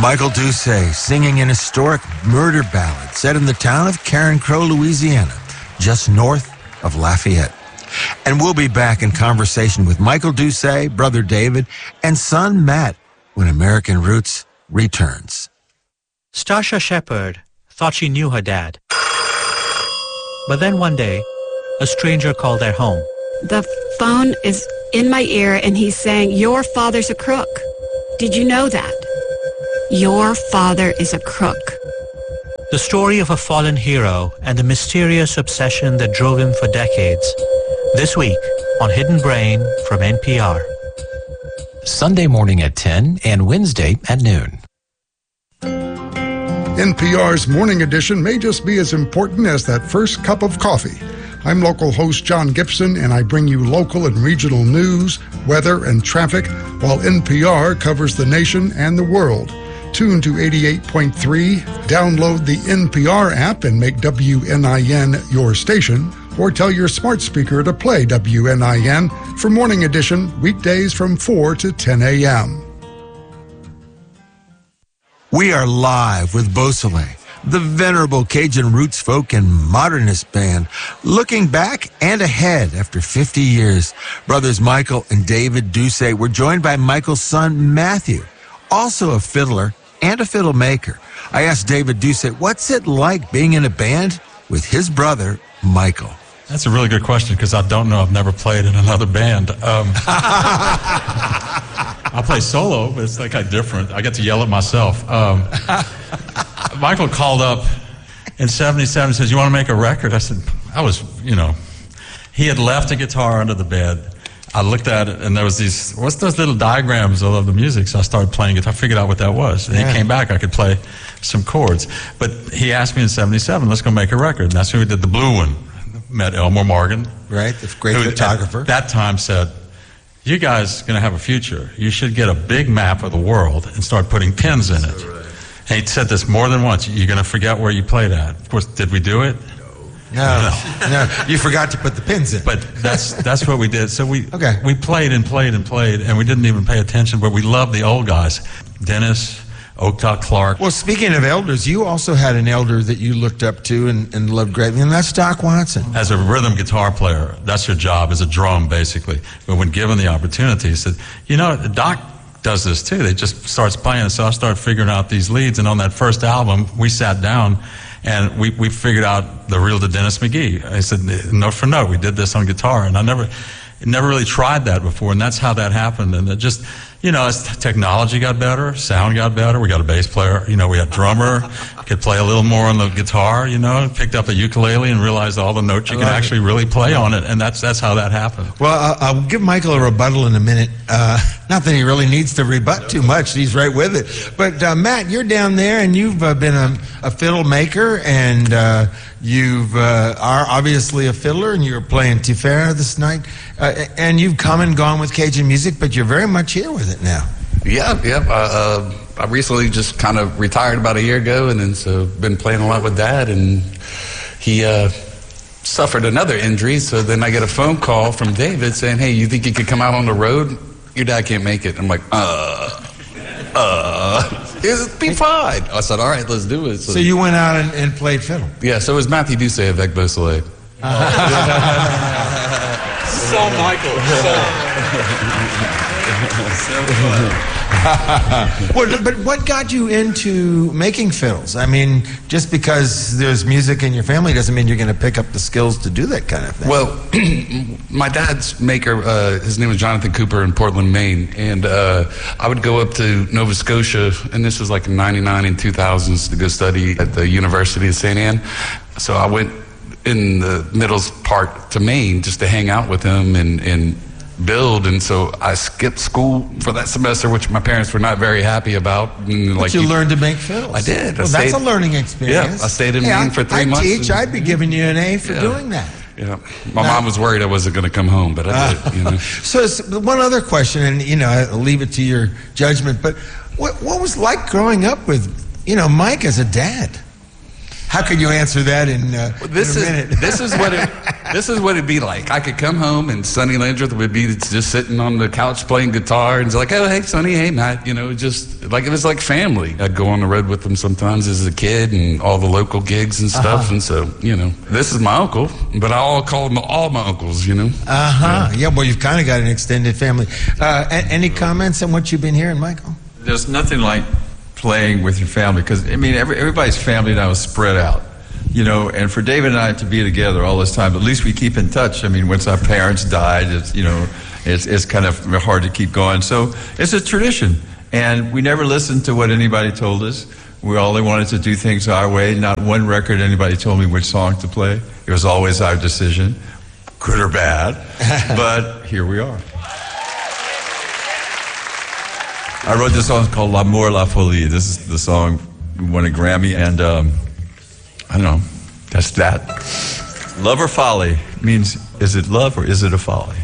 Michael Doucet singing an historic murder ballad set in the town of Carencro, Louisiana, just north of Lafayette. And we'll be back in conversation with Michael Doucet, brother David, and son Matt when American Roots returns. Stasha Shepard thought she knew her dad. But then one day, a stranger called their home. The phone is in my ear and he's saying, "Your father's a crook. Did you know that? Your father is a crook." The story of a fallen hero and the mysterious obsession that drove him for decades. This week on Hidden Brain from NPR. Sunday morning at 10 and Wednesday at noon. NPR's Morning Edition may just be as important as that first cup of coffee. I'm local host John Gibson, and I bring you local and regional news, weather, and traffic, while NPR covers the nation and the world. Tune to 88.3, download the NPR app and make WNIN your station, or tell your smart speaker to play WNIN for Morning Edition weekdays from 4 to 10 a.m. We are live with Beausoleil, the venerable Cajun roots folk and modernist band, looking back and ahead after 50 years. Brothers Michael and David Doucet were joined by Michael's son, Matthew, also a fiddler and a fiddle maker. I asked David Doucet, what's it like being in a band with his brother, Michael? That's a really good question because I don't know. I've never played in another band. I play solo, but it's like kind of different. I get to yell at myself. Michael called up in 77 and says, "You want to make a record?" I said, he had left a guitar under the bed. I looked at it and there was what's those little diagrams of the music? So I started playing guitar, figured out what that was. And he came back, I could play some chords. But he asked me in 77, let's go make a record. And that's when we did the blue one. Met Elmore Morgan. Right, the great photographer. At that time said, "You guys are going to have a future. You should get a big map of the world and start putting pins in it." Right. And he said this more than once. "You're going to forget where you played at." Of course, did we do it? No. You forgot to put the pins in. But that's what we did. So we played and played and played, and we didn't even pay attention, but we loved the old guys. Dennis, Oaktock Clark. Well, speaking of elders, you also had an elder that you looked up to and loved greatly, and that's Doc Watson. As a rhythm guitar player, that's your job, as a drum, basically. But when given the opportunity, he said, Doc does this too. They just starts playing. So I started figuring out these leads, and on that first album, we sat down and we figured out the reel to Dennis McGee. I said, note for note, we did this on guitar, and I never really tried that before, and that's how that happened. And it just, as technology got better, sound got better, we got a bass player, we had drummer, could play a little more on the guitar, picked up a ukulele and realized all the notes you could actually really play on it, and that's how that happened. Well, I'll give Michael a rebuttal in a minute. Not that he really needs to rebut too much, he's right with it. But Matt, you're down there, and you've been a fiddle maker, and you are obviously a fiddler, and you're playing Tifera this night, and you've come and gone with Cajun music, but you're very much here with it now. Yeah. I recently just kind of retired about a year ago, and then so been playing a lot with Dad, and he suffered another injury, so then I get a phone call from David saying, "Hey, you think you could come out on the road? Your dad can't make it." I'm like, it'll be fine. I said, all right, let's do it. So you went out and played fiddle? Yeah, so it was Matthew Doucet avec Beausoleil. So Michael. Well, but what got you into making fiddles? I mean, just because there's music in your family doesn't mean you're going to pick up the skills to do that kind of thing. Well, my dad's maker, his name was Jonathan Cooper in Portland, Maine, and I would go up to Nova Scotia, and this was like in 99 and 2000s, to go study at the University of St. Anne. So I went in the middle part to Maine just to hang out with him and build, and so I skipped school for that semester, which my parents were not very happy about. But you learned to make fiddles. I did. Well, that's a learning experience. Yeah, I stayed in Maine for 3 months. I'd be giving you an A for doing that. Yeah, my mom was worried I wasn't going to come home, but I did. So one other question, and I'll leave it to your judgment, but what was like growing up with Mike as a dad? How could you answer that in a minute? This is what it'd be like. I could come home and Sonny Landreth would be just sitting on the couch playing guitar and it's like, oh, hey, Sonny, hey, Matt. You know, just like it was like family. I'd go on the road with them sometimes as a kid and all the local gigs and stuff. And so, you know, this is my uncle, but I'll call them all my uncles, you know. Yeah, well, you've kind of got an extended family. Any comments on what you've been hearing, Michael? There's nothing like playing with your family, because I mean everybody's family now is spread out, you know, and for David and I to be together all this time, at least we keep in touch. I mean, once our parents died, it's, you know, it's kind of hard to keep going. So it's a tradition, and we never listened to what anybody told us. We only wanted to do things our way. Not one record anybody told me which song to play. It was always our decision, good or bad. But here we are. I wrote this song called L'amour, la folie. This is the song we won a Grammy, and I don't know, that's that. Love or folly means, is it love or is it a folly?